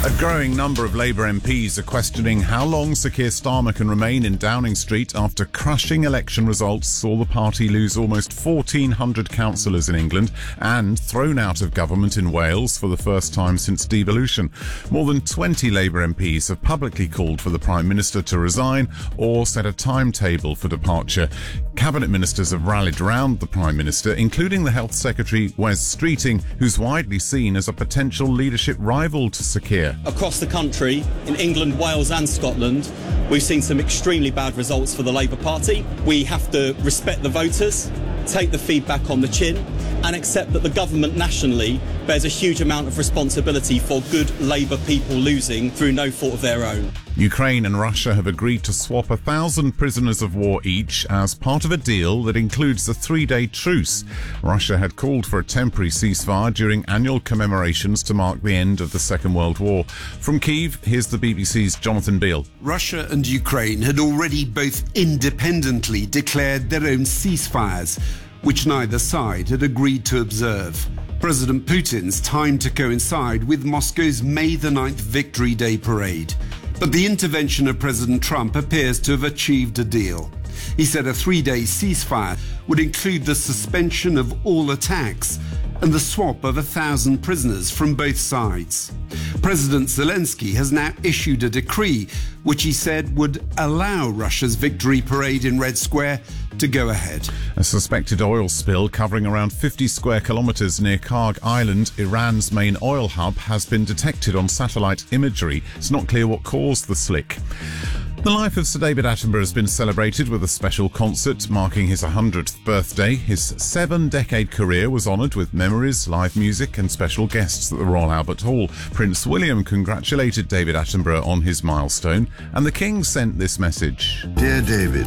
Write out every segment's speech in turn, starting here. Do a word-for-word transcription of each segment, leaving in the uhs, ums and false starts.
A growing number of Labour M Ps are questioning how long Sir Keir Starmer can remain in Downing Street after crushing election results saw the party lose almost fourteen hundred councillors in England and thrown out of government in Wales for the first time since devolution. More than twenty Labour M Ps have publicly called for the Prime Minister to resign or set a timetable for departure. Cabinet ministers have rallied round the Prime Minister, including the Health Secretary Wes Streeting, who's widely seen as a potential leadership rival to Sir Keir. Across the country, in England, Wales and Scotland, we've seen some extremely bad results for the Labour Party. We have to respect the voters, take the feedback on the chin, and accept that the government nationally bears a huge amount of responsibility for good Labour people losing through no fault of their own. Ukraine and Russia have agreed to swap a thousand prisoners of war each as part of a deal that includes a three-day truce. Russia had called for a temporary ceasefire during annual commemorations to mark the end of the Second World War. From Kyiv, here's the B B C's Jonathan Beale. Russia and Ukraine had already both independently declared their own ceasefires, which neither side had agreed to observe. President Putin's timed to coincide with Moscow's May the ninth Victory Day parade. But the intervention of President Trump appears to have achieved a deal. He said a three-day ceasefire would include the suspension of all attacks and the swap of a thousand prisoners from both sides. President Zelensky has now issued a decree which he said would allow Russia's victory parade in Red Square to go ahead. A suspected oil spill covering around fifty square kilometres near Karg Island, Iran's main oil hub, has been detected on satellite imagery. It's not clear what caused the slick. The life of Sir David Attenborough has been celebrated with a special concert marking his one hundredth birthday. His seven-decade career was honoured with memories, live music and special guests at the Royal Albert Hall. Prince William congratulated David Attenborough on his milestone, and the King sent this message. Dear David,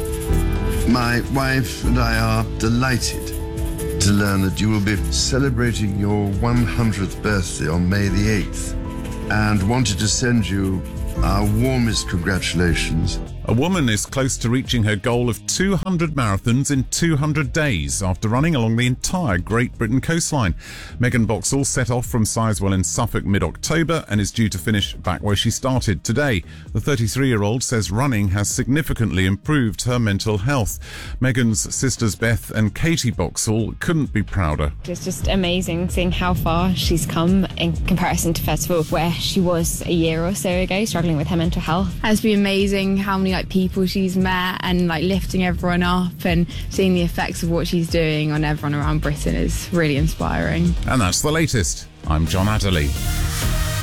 my wife and I are delighted to learn that you will be celebrating your one hundredth birthday on May the eighth and wanted to send you our warmest congratulations. A woman is close to reaching her goal of two hundred marathons in two hundred days after running along the entire Great Britain coastline. Megan Boxall set off from Sizewell in Suffolk mid-October and is due to finish back where she started today. The thirty-three-year-old says running has significantly improved her mental health. Megan's sisters Beth and Katie Boxall couldn't be prouder. It's just amazing seeing how far she's come in comparison to, first of all, where she was a year or so ago, struggling with her mental health. It's been amazing how many like people she's met and like lifting everyone up, and seeing the effects of what she's doing on everyone around Britain is really inspiring. And that's the latest. I'm John Adderley.